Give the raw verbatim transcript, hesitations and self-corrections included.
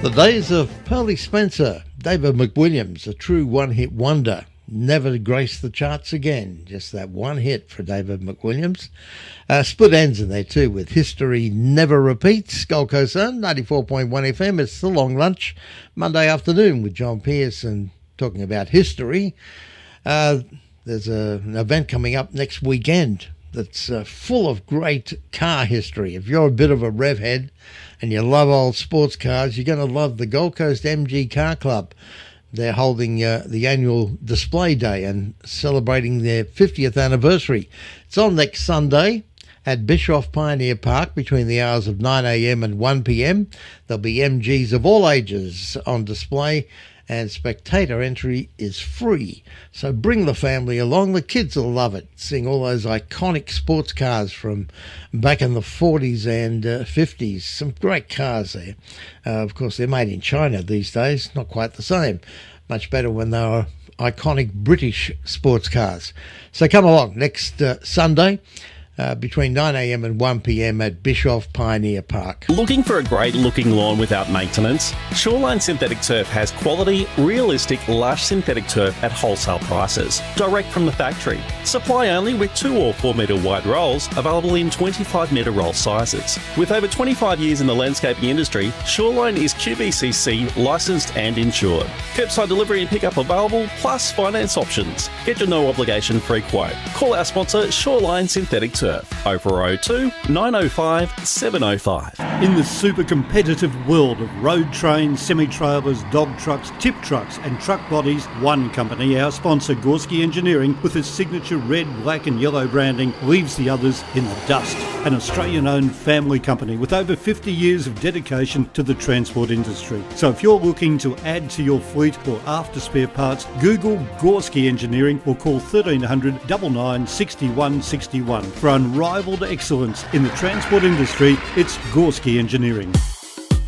The days of Pearly Spencer, David McWilliams, a true one-hit wonder, never graced the charts again. Just that one hit for David McWilliams. Uh, split ends in there too with History Never Repeats. Gold Coast Zone, ninety-four point one F M. It's The Long Lunch, Monday afternoon with John Pearson talking about history. Uh, there's a, an event coming up next weekend that's uh, full of great car history. If you're a bit of a rev head and you love old sports cars, you're going to love the Gold Coast M G Car Club. They're holding uh, the annual display day and celebrating their fiftieth anniversary. It's on next Sunday at Bischoff Pioneer Park between the hours of nine a m and one p m. There'll be M Gs of all ages on display, and spectator entry is free. So bring the family along. The kids will love it, seeing all those iconic sports cars from back in the forties and uh, fifties. Some great cars there. Uh, of course, they're made in China these days. Not quite the same. Much better when they were iconic British sports cars. So come along next uh, Sunday. Uh, between nine a m and one p m at Bischoff Pioneer Park. Looking for a great looking lawn without maintenance? Shoreline Synthetic Turf has quality, realistic, lush synthetic turf at wholesale prices, direct from the factory. Supply only with two or four metre wide rolls, available in twenty-five metre roll sizes. With over twenty-five years in the landscaping industry, Shoreline is Q B C C licensed and insured. Curbside delivery and pickup available, plus finance options. Get your no obligation free quote. Call our sponsor Shoreline Synthetic Turf. oh four oh two, nine oh five, seven oh five. In the super competitive world of road trains, semi-trailers, dog trucks, tip trucks and truck bodies, one company, our sponsor Gorski Engineering, with its signature red, black and yellow branding, leaves the others in the dust. An Australian-owned family company with over fifty years of dedication to the transport industry. So if you're looking to add to your fleet or after spare parts, Google Gorski Engineering or call thirteen hundred, nine nine, six one six one. For unrivaled excellence in the transport industry, it's Gorski Engineering.